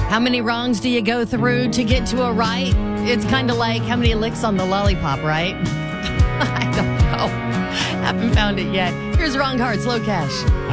How many wrongs do you go through to get to a right? It's kind of like how many licks on the lollipop, right? I don't know. Haven't found it yet. Here's Wrong Hearts, Low Cash.